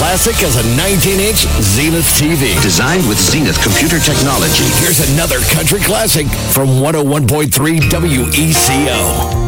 classic as a 19-inch Zenith TV. Designed with Zenith computer technology. Here's another country classic from 101.3 WECO.